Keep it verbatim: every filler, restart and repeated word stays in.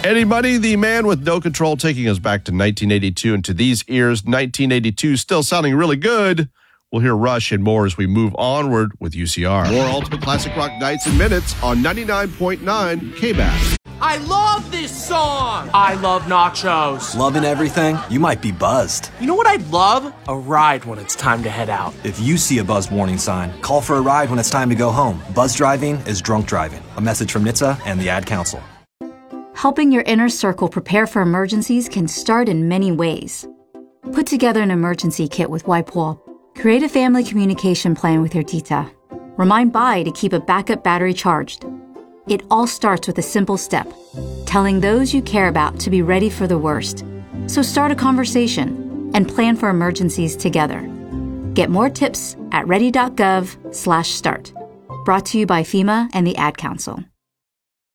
Anybody, the man with no control, taking us back to nineteen eighty-two, and to these ears, nineteen eighty-two still sounding really good. We'll hear Rush and more as we move onward with U C R. More Ultimate Classic Rock Nights and Minutes on ninety-nine point nine K B A S. I love this song! I love nachos. Loving everything? You might be buzzed. You know what I'd love? A ride when it's time to head out. If you see a buzz warning sign, call for a ride when it's time to go home. Buzz driving is drunk driving. A message from N H T S A and the Ad Council. Helping your inner circle prepare for emergencies can start in many ways. Put together an emergency kit with WipeWall. Create a family communication plan with your tita. Remind Bai to keep a backup battery charged. It all starts with a simple step, telling those you care about to be ready for the worst. So start a conversation and plan for emergencies together. Get more tips at ready dot gov slash start. Brought to you by FEMA and the Ad Council.